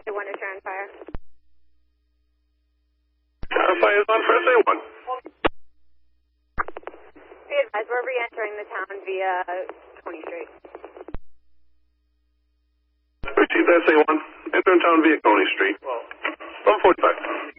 SA1 to turn fire. Fire is on for SA1. Be advised, we're re-entering the town via Coney Street. Received SA1. Enter in town via Coney Street. 11:45.